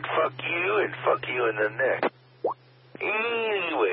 said fuck you and fuck you in the neck. Anyway,